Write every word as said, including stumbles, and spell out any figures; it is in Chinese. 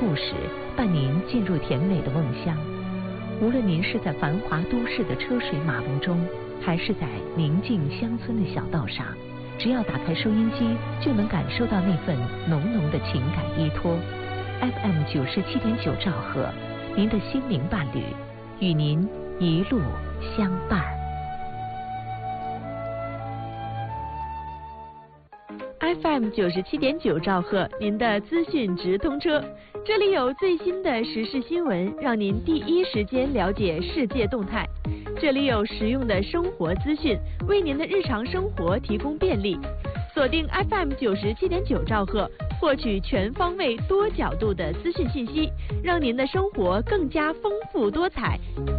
故事，伴您进入甜美的梦乡。无论您是在繁华都市的车水马龙中，还是在宁静乡村的小道上，只要打开收音机，就能感受到那份浓浓的情感依托。F M 九十七点九兆赫，您的心灵伴侣，与您一路相伴。 F M 九十七点九兆赫，您的资讯直通车，这里有最新的时事新闻，让您第一时间了解世界动态。这里有实用的生活资讯，为您的日常生活提供便利。锁定 F M 九十七点九兆赫，获取全方位、多角度的资讯信息，让您的生活更加丰富多彩。